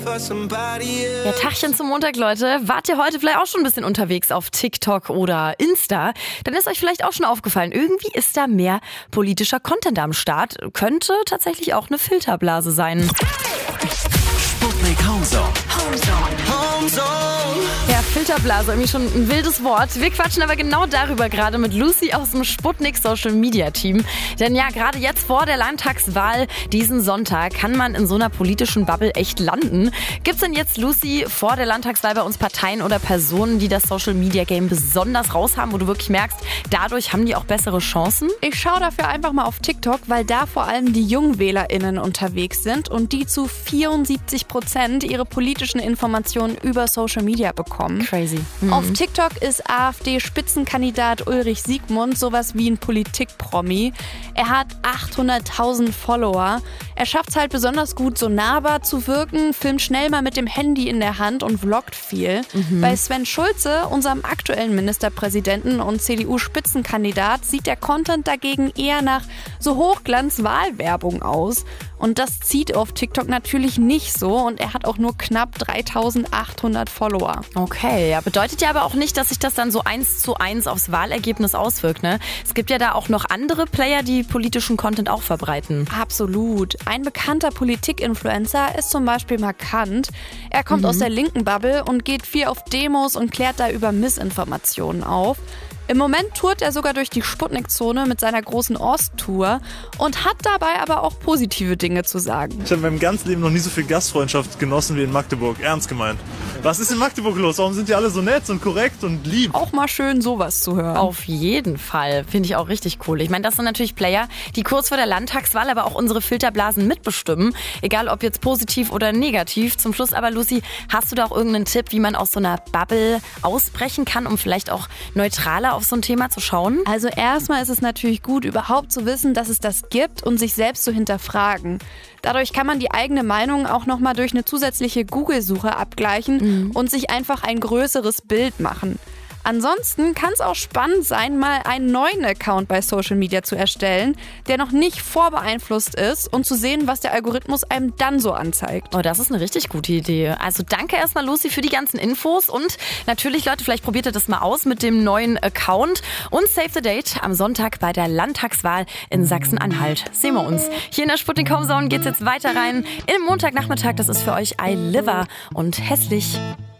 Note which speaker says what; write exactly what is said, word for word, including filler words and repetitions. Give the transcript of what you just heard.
Speaker 1: Ja, Tachchen zum Montag, Leute. Wart ihr heute vielleicht auch schon ein bisschen unterwegs auf TikTok oder Insta? Dann ist euch vielleicht auch schon aufgefallen, irgendwie ist da mehr politischer Content am Start. Könnte tatsächlich auch eine Filterblase sein.
Speaker 2: Sputnik Homezone.
Speaker 1: Ja, Filterblase, irgendwie schon ein wildes Wort. Wir quatschen aber genau darüber gerade mit Lucy aus dem Sputnik Social Media Team. Denn ja, gerade jetzt vor der Landtagswahl diesen Sonntag kann man in so einer politischen Bubble echt landen. Gibt's denn jetzt, Lucy, vor der Landtagswahl bei uns Parteien oder Personen, die das Social Media Game besonders raushaben, wo du wirklich merkst, dadurch haben die auch bessere Chancen?
Speaker 3: Ich schaue dafür einfach mal auf TikTok, weil da vor allem die JungwählerInnen unterwegs sind und die zu vierundsiebzig Prozent ihre politischen Informationen über Social Media bekommen.
Speaker 1: Crazy. Mhm.
Speaker 3: Auf TikTok ist AfD-Spitzenkandidat Ulrich Siegmund sowas wie ein Politik-Promi. Er hat achthunderttausend Follower. Er schafft es halt besonders gut, so nahbar zu wirken, filmt schnell mal mit dem Handy in der Hand und vloggt viel. Mhm. Bei Sven Schulze, unserem aktuellen Ministerpräsidenten und C D U-Spitzenkandidat, sieht der Content dagegen eher nach so Hochglanz-Wahlwerbung aus. Und das zieht auf TikTok natürlich nicht so und er hat auch nur knapp dreitausendachthundert Follower.
Speaker 1: Okay, ja, bedeutet ja aber auch nicht, dass sich das dann so eins zu eins aufs Wahlergebnis auswirkt, ne? Es gibt ja da auch noch andere Player, die politischen Content auch verbreiten.
Speaker 3: Absolut. Ein bekannter Politik-Influencer ist zum Beispiel Markant. Er kommt mhm. aus der linken Bubble und geht viel auf Demos und klärt da über Missinformationen auf. Im Moment tourt er sogar durch die Sputnik-Zone mit seiner großen Osttour und hat dabei aber auch positive Dinge zu sagen.
Speaker 4: Ich habe in meinem ganzen Leben noch nie so viel Gastfreundschaft genossen wie in Magdeburg. Ernst gemeint. Was ist in Magdeburg los? Warum sind die alle so nett und korrekt und lieb?
Speaker 3: Auch mal schön, sowas zu hören.
Speaker 1: Auf jeden Fall. Finde ich auch richtig cool. Ich meine, das sind natürlich Player, die kurz vor der Landtagswahl aber auch unsere Filterblasen mitbestimmen. Egal, ob jetzt positiv oder negativ. Zum Schluss aber, Lucy, hast du da auch irgendeinen Tipp, wie man aus so einer Bubble ausbrechen kann, um vielleicht auch neutraler auf so ein Thema zu schauen?
Speaker 3: Also erstmal ist es natürlich gut, überhaupt zu wissen, dass es das gibt und sich selbst zu hinterfragen. Dadurch kann man die eigene Meinung auch nochmal durch eine zusätzliche Google-Suche abgleichen mhm. und sich einfach ein größeres Bild machen. Ansonsten kann es auch spannend sein, mal einen neuen Account bei Social Media zu erstellen, der noch nicht vorbeeinflusst ist und zu sehen, was der Algorithmus einem dann so anzeigt.
Speaker 1: Oh, das ist eine richtig gute Idee. Also danke erstmal, Lucy, für die ganzen Infos und natürlich, Leute, vielleicht probiert ihr das mal aus mit dem neuen Account und Save the Date am Sonntag bei der Landtagswahl in Sachsen-Anhalt. Sehen wir uns. Hier in der Sputnik Homezone geht's jetzt weiter rein. Im Montagnachmittag, das ist für euch I Liver und Hässlich.